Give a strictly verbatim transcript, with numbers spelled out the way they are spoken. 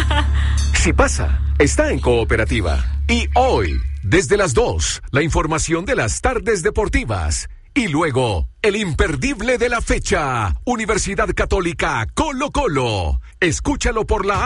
Si pasa, está en Cooperativa. Y hoy, desde las dos, la información de las tardes deportivas. Y luego, el imperdible de la fecha, Universidad Católica Colo Colo. Escúchalo por la